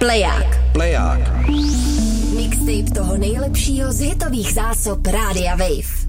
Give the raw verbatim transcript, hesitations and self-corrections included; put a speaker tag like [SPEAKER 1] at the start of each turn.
[SPEAKER 1] Pleják.
[SPEAKER 2] Pleják.
[SPEAKER 1] Mixtape toho nejlepšího z hitových zásob Rádia Wave.